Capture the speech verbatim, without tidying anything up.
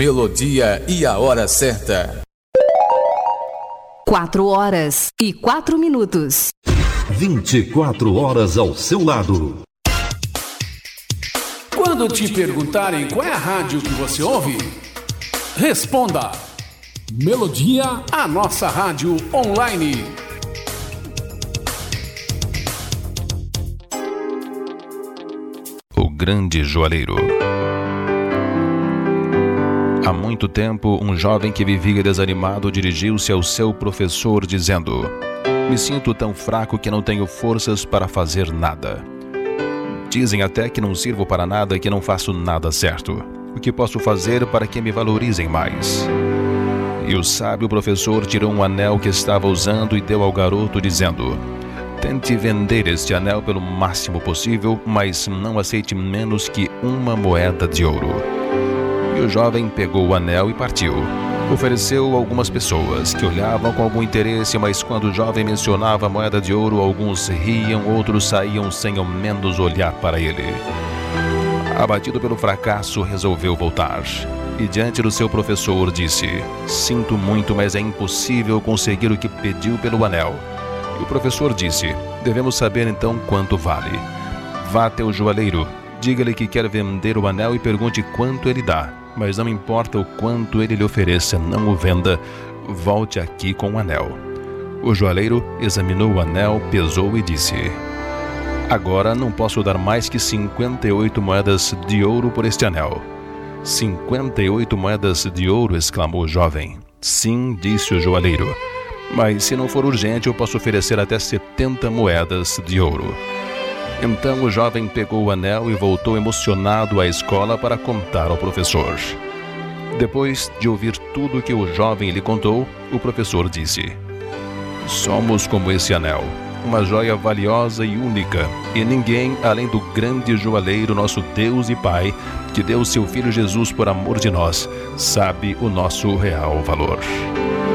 melodia e a hora certa. Quatro horas e quatro minutos. vinte e quatro horas ao seu lado. Quando te perguntarem qual é a rádio que você ouve, responda: Melodia, a nossa rádio online. O Grande Joalheiro. Há muito tempo, um jovem que vivia desanimado dirigiu-se ao seu professor dizendo: me sinto tão fraco que não tenho forças para fazer nada. Dizem até que não sirvo para nada e que não faço nada certo. O que posso fazer para que me valorizem mais? E o sábio professor tirou um anel que estava usando e deu ao garoto dizendo: tente vender este anel pelo máximo possível, mas não aceite menos que uma moeda de ouro. E o jovem pegou o anel e partiu. Ofereceu a algumas pessoas que olhavam com algum interesse, mas quando o jovem mencionava a moeda de ouro, alguns riam, outros saíam sem ao menos olhar para ele. Abatido pelo fracasso, resolveu voltar. E diante do seu professor disse: sinto muito, mas é impossível conseguir o que pediu pelo anel. E o professor disse: devemos saber então quanto vale. Vá até o joalheiro, diga-lhe que quer vender o anel e pergunte quanto ele dá. Mas não importa o quanto ele lhe ofereça, não o venda, volte aqui com o anel. O joalheiro examinou o anel, pesou e disse: agora não posso dar mais que cinquenta e oito moedas de ouro por este anel. cinquenta e oito moedas de ouro, exclamou o jovem. Sim, disse o joalheiro, mas se não for urgente eu posso oferecer até setenta moedas de ouro. Então o jovem pegou o anel e voltou emocionado à escola para contar ao professor. Depois de ouvir tudo que o jovem lhe contou, o professor disse: somos como esse anel, uma joia valiosa e única, e ninguém, além do grande joalheiro, nosso Deus e Pai, que deu seu Filho Jesus por amor de nós, sabe o nosso real valor.